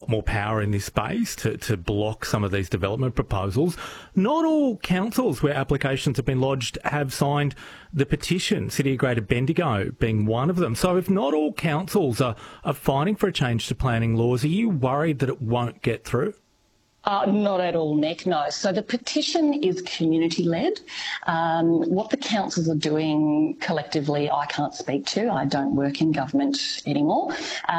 lot more power in this space to block some of these development proposals. Not all councils where applications have been lodged have signed the petition, City of Greater Bendigo being one of them. So if not all councils are fighting for a change to planning laws, are you worried that it won't get through? Not at all, Nick, no. So the petition is community-led. What the councils are doing collectively, I can't speak to. I don't work in government anymore.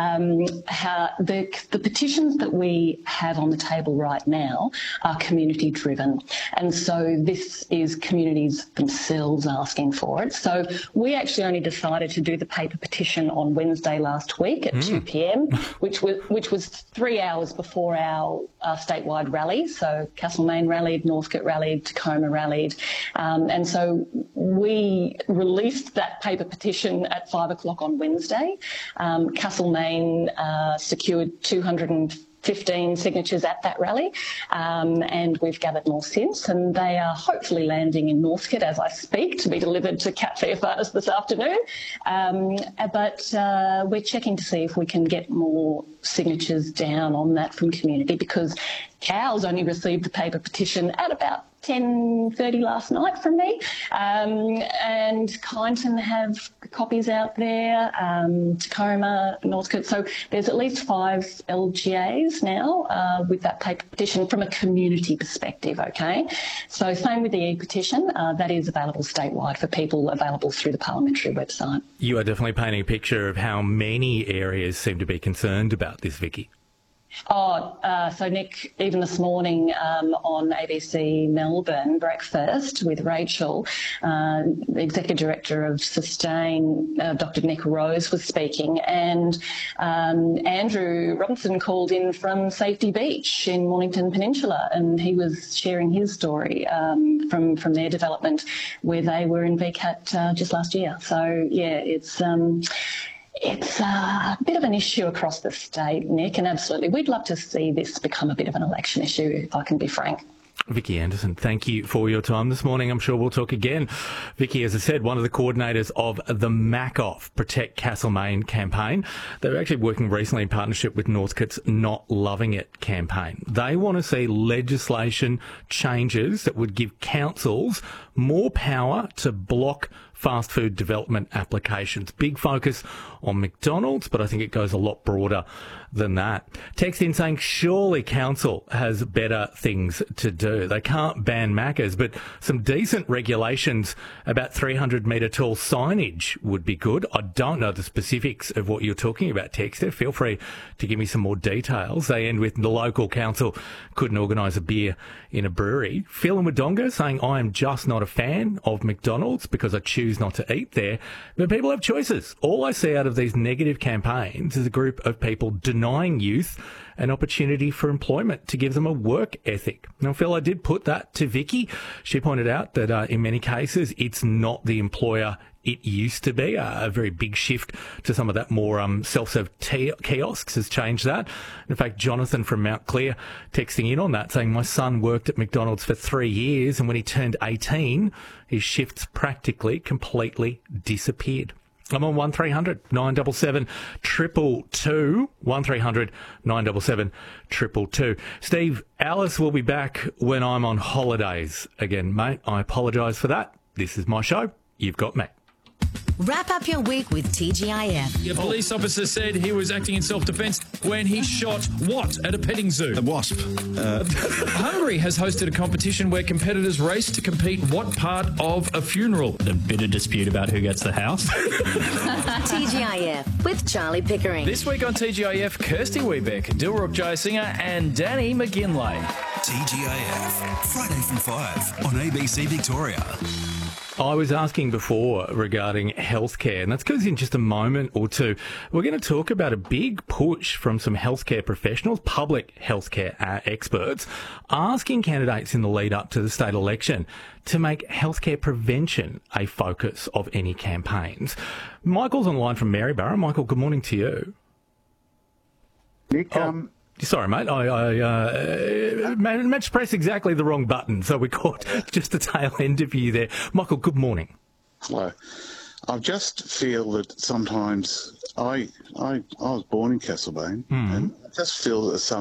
The petitions that we have on the table right now are community-driven. And so this is communities themselves asking for it. So we actually only decided to do the paper petition on Wednesday last week at 2 p.m, which was 3 hours before our statewide rally. So Castlemaine rallied, Northcote rallied, Tacoma rallied. And so we released that paper petition at 5 o'clock on Wednesday. Castlemaine secured 215 signatures at that rally, and we've gathered more since, and they are hopefully landing in Northcote as I speak to be delivered to Cat Fairfax this afternoon. But we're checking to see if we can get more signatures down on that from community, because Cowes only received the paper petition at about 10:30 last night from me, and Kyneton have copies out there, Tacoma, Northcote. So there's at least 5 LGAs now with that paper petition from a community perspective, okay? So same with the e-petition, that is available statewide for people, available through the parliamentary website. You are definitely painting a picture of how many areas seem to be concerned about this, Vicky. So Nick, even this morning on ABC Melbourne Breakfast with Rachel, the Executive Director of Sustain, Dr Nick Rose, was speaking, and Andrew Robinson called in from Safety Beach in Mornington Peninsula, and he was sharing his story from their development where they were in VCAT just last year. So, yeah, it's a bit of an issue across the state, Nick, and absolutely we'd love to see this become a bit of an election issue, if I can be frank. Vicky Anderson, thank you for your time this morning. I'm sure we'll talk again. Vicky, as I said, one of the coordinators of the MacOff Protect Castlemaine campaign. They're actually working recently in partnership with Northcote's Not Loving It campaign. They want to see legislation changes that would give councils more power to block fast food development applications. Big focus on McDonald's, but I think it goes a lot broader than that. Text in saying surely council has better things to do. They can't ban Maccas, but some decent regulations about 300-metre tall signage would be good. I don't know the specifics of what you're talking about, Texter. Feel free to give me some more details. They end with the local council couldn't organise a beer in a brewery. Phil in Wodonga saying I am just not a fan of McDonald's because I choose not to eat there. But people have choices. All I see out of these negative campaigns is a group of people denying youth an opportunity for employment to give them a work ethic. Now, Phil, I did put that to Vicky. She pointed out that in many cases it's not the employer it used to be. A very big shift to some of that more self-serve kiosks has changed that. In fact, Jonathan from Mount Clear texting in on that, saying, my son worked at McDonald's for 3 years and when he turned 18, his shifts practically completely disappeared. I'm on 1300 977 222, 1300 977 222. Steve, Alice will be back when I'm on holidays again, mate. I apologise for that. This is my show. You've got me. Wrap up your week with TGIF. A police officer said he was acting in self-defence when he shot what at a petting zoo? A wasp. Hungary has hosted a competition where competitors race to compete what part of a funeral. A bit of dispute about who gets the house. TGIF with Charlie Pickering. This week on TGIF, Kirsty Wiebeck, Dilruk Jayasinger and Danny McGinlay. TGIF, Friday from 5 on ABC Victoria. I was asking before regarding healthcare, and that's because in just a moment or two, we're going to talk about a big push from some healthcare professionals, public healthcare experts, asking candidates in the lead up to the state election to make healthcare prevention a focus of any campaigns. Michael's online from Maryborough. Michael, good morning to you. Nick, sorry, mate. I managed to press exactly the wrong button, so we caught just the tail end of you there. Michael, good morning. Hello. I just feel that sometimes I was born in Castlemaine, and I just feel that